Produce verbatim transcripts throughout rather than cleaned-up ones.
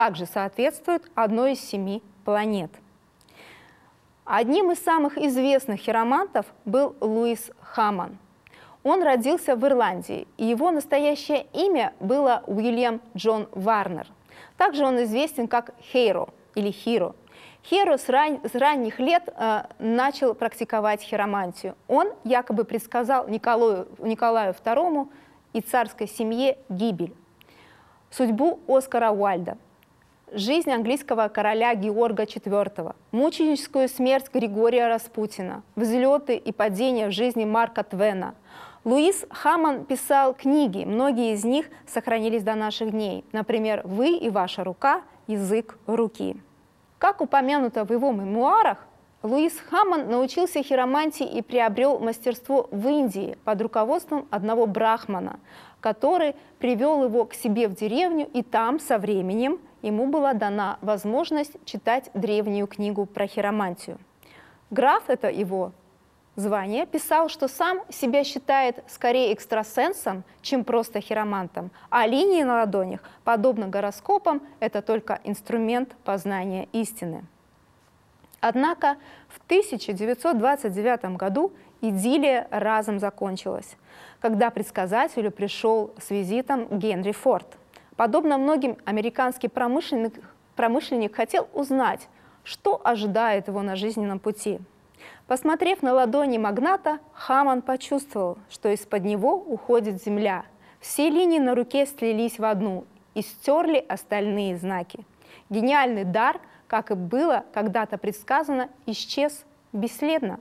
также соответствует одной из семи планет. Одним из самых известных хиромантов был Луис Хаммон. Он родился в Ирландии, и его настоящее имя было Уильям Джон Варнер. Также он известен как Хейро или Хиро. Хейро с, ран... с ранних лет э, начал практиковать хиромантию. Он якобы предсказал Николаю, Николаю второму и царской семье гибель, судьбу Оскара Уальда, жизнь английского короля Георга четвёртого, мученическую смерть Григория Распутина, взлеты и падения в жизни Марка Твена. Луис Хаммон писал книги, многие из них сохранились до наших дней. Например, «Вы и ваша рука. Язык руки». Как упомянуто в его мемуарах, Луис Хаммон научился хиромантии и приобрел мастерство в Индии под руководством одного брахмана, который привел его к себе в деревню, и там со временем ему была дана возможность читать древнюю книгу про хиромантию. Граф, это его звание, писал, что сам себя считает скорее экстрасенсом, чем просто хиромантом, а линии на ладонях, подобно гороскопам, это только инструмент познания истины. Однако в тысяча девятьсот двадцать девятом году идиллия разом закончилась, когда предсказателю пришел с визитом Генри Форд. Подобно многим, американский промышленник, промышленник хотел узнать, что ожидает его на жизненном пути. Посмотрев на ладони магната, Хаммон почувствовал, что из-под него уходит земля. Все линии на руке слились в одну и стерли остальные знаки. Гениальный дар, как и было когда-то предсказано, исчез бесследно.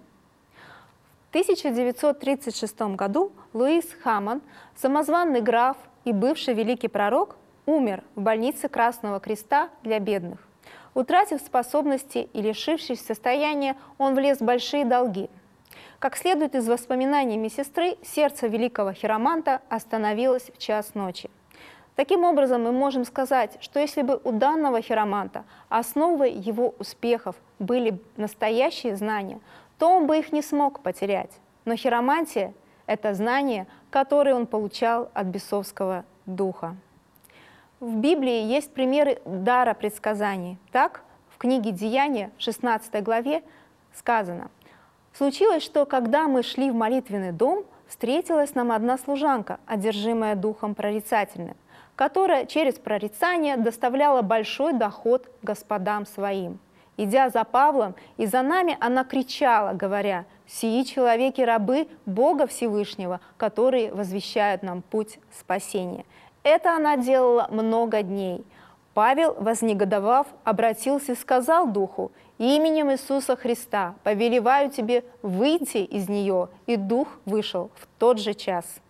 В тысяча девятьсот тридцать шестом году Луис Хаммон, самозванный граф и бывший великий пророк, умер в больнице Красного Креста для бедных. Утратив способности и лишившись состояния, он влез в большие долги. Как следует из воспоминаний медсестры, сердце великого хироманта остановилось в час ночи. Таким образом, мы можем сказать, что если бы у данного хироманта основой его успехов были настоящие знания, то он бы их не смог потерять. Но хиромантия – это знание, которое он получал от бесовского духа. В Библии есть примеры дара предсказаний. Так, в книге «Деяния» в шестнадцатой главе сказано: «Случилось, что, когда мы шли в молитвенный дом, встретилась нам одна служанка, одержимая духом прорицательным, которая через прорицание доставляла большой доход господам своим. Идя за Павлом и за нами, она кричала, говоря: «Сии человеки рабы Бога Всевышнего, которые возвещают нам путь спасения». Это она делала много дней. Павел, вознегодовав, обратился и сказал духу: «Именем Иисуса Христа повелеваю тебе выйти из нее», и дух вышел в тот же час.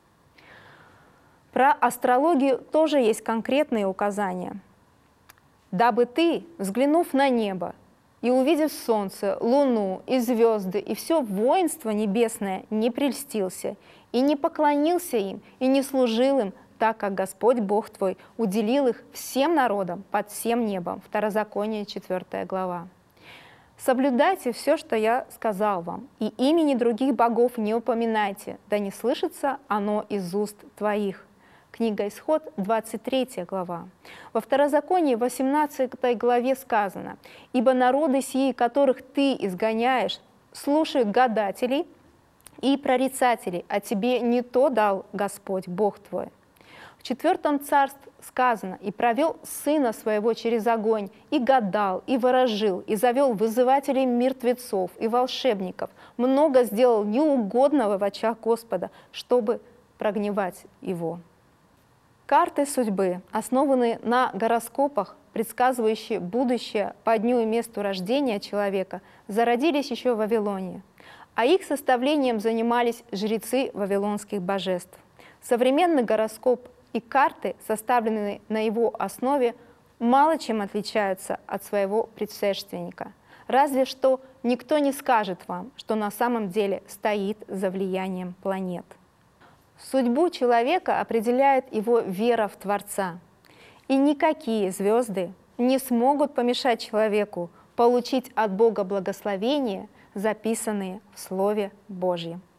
Про астрологию тоже есть конкретные указания. «Дабы ты, взглянув на небо и увидев солнце, луну и звезды, и все воинство небесное, не прельстился, и не поклонился им, и не служил им, так как Господь Бог твой уделил их всем народам под всем небом». Второзаконие, четвёртая глава. «Соблюдайте все, что я сказал вам, и имени других богов не упоминайте, да не слышится оно из уст твоих». Книга Исход, двадцать третья глава. Во Второзаконии, восемнадцатой главе сказано: «Ибо народы сии, которых ты изгоняешь, слушают гадателей и прорицателей, а тебе не то дал Господь Бог твой». В четвертом царстве сказано: «И провел сына своего через огонь, и гадал, и ворожил, и завел вызывателей мертвецов и волшебников, много сделал неугодного в очах Господа, чтобы прогневать его». Карты судьбы, основанные на гороскопах, предсказывающие будущее по дню и месту рождения человека, зародились еще в Вавилонии, а их составлением занимались жрецы вавилонских божеств. Современный гороскоп и карты, составленные на его основе, мало чем отличаются от своего предшественника. Разве что никто не скажет вам, что на самом деле стоит за влиянием планет. Судьбу человека определяет его вера в Творца. И никакие звезды не смогут помешать человеку получить от Бога благословения, записанные в Слове Божьем.